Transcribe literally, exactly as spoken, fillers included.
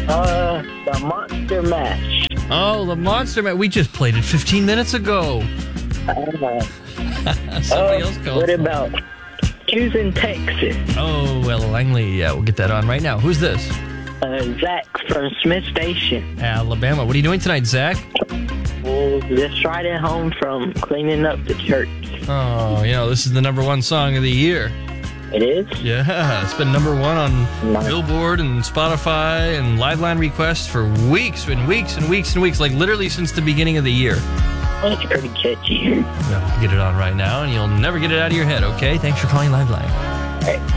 Uh, the Monster Mash. Oh, the Monster Mash. We just played it fifteen minutes ago. Uh, Somebody uh, else called. what about Houston, Texas? Oh, well, Langley. Yeah, we'll get that on right now. Who's this? Uh, Zach from Smith Station. Alabama. What are you doing tonight, Zach? Uh, just riding home from cleaning up the church. Oh, you know, this is the number one song of the year. It is? Yeah, it's been number one on Nice. Billboard and Spotify and Liveline requests for weeks and weeks and weeks and weeks, like literally since the beginning of the year. Well, it's pretty catchy. Well, get it on right now, and you'll never get it out of your head, okay? Thanks for calling Liveline. All right.